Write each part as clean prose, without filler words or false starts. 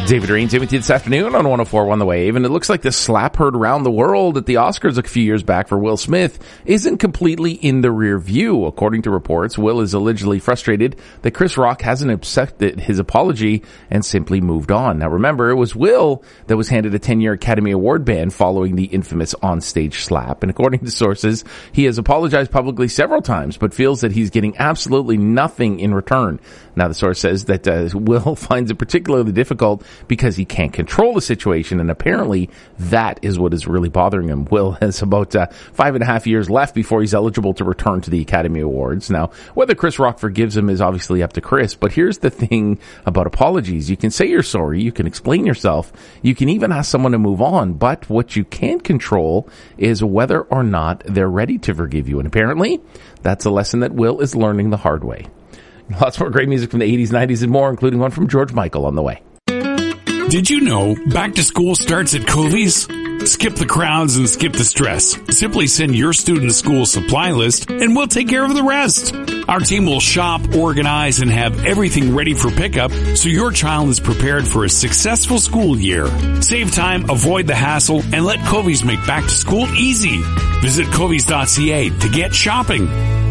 David Rains with you this afternoon on 104.1 The Wave, and it looks like the slap heard around the world at the Oscars a few years back for Will Smith isn't completely in the rear view. According to reports, Will is allegedly frustrated that Chris Rock hasn't accepted his apology and simply moved on. Now remember, it was Will that was handed a 10-year Academy Award ban following the infamous onstage slap, and according to sources, he has apologized publicly several times, but feels that he's getting absolutely nothing in return. Now the source says that Will finds it particularly difficult because he can't control the situation, and apparently that is what is really bothering him. Will has about 5.5 years left before he's eligible to return to the Academy Awards. Now, whether Chris Rock forgives him is obviously up to Chris, but here's the thing about apologies. You can say you're sorry, you can explain yourself, you can even ask someone to move on, but what you can't control is whether or not they're ready to forgive you, and apparently that's a lesson that Will is learning the hard way. Lots more great music from the 80s, 90s, and more, including one from George Michael on the way. Did you know back to school starts at Covey's? Skip the crowds and skip the stress. Simply send your student's school supply list and we'll take care of the rest. Our team will shop, organize, and have everything ready for pickup so your child is prepared for a successful school year. Save time, avoid the hassle, and let Covey's make back to school easy. Visit Covey's.ca to get shopping.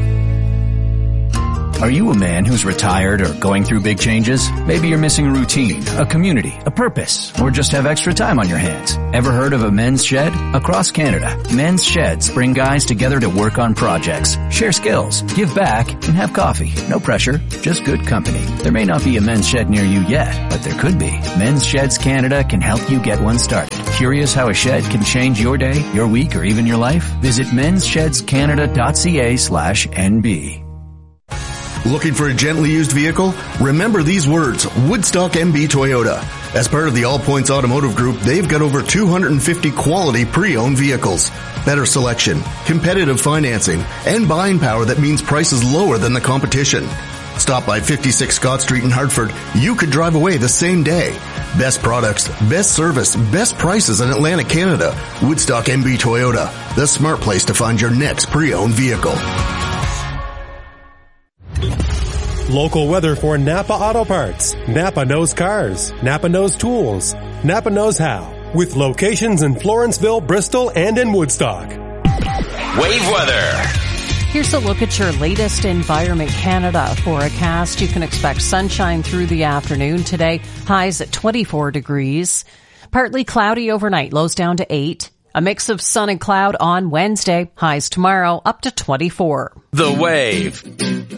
Are you a man who's retired or going through big changes? Maybe you're missing a routine, a community, a purpose, or just have extra time on your hands. Ever heard of a men's shed? Across Canada, men's sheds bring guys together to work on projects, share skills, give back, and have coffee. No pressure, just good company. There may not be a men's shed near you yet, but there could be. Men's Sheds Canada can help you get one started. Curious how a shed can change your day, your week, or even your life? Visit mensshedscanada.ca/NB. Looking for a gently used vehicle? Remember these words, Woodstock MB Toyota. As part of the All Points Automotive Group, they've got over 250 quality pre-owned vehicles. Better selection, competitive financing, and buying power that means prices lower than the competition. Stop by 56 Scott Street in Hartford. You could drive away the same day. Best products, best service, best prices in Atlantic Canada. Woodstock MB Toyota, the smart place to find your next pre-owned vehicle. Local weather for Napa Auto Parts. Napa knows cars. Napa knows tools. Napa knows how. With locations in Florenceville, Bristol, and in Woodstock. Wave weather. Here's a look at your latest Environment Canada forecast. You can expect sunshine through the afternoon today. Highs at 24 degrees. Partly cloudy overnight. Lows down to 8. A mix of sun and cloud on Wednesday. Highs tomorrow up to 24. The Wave.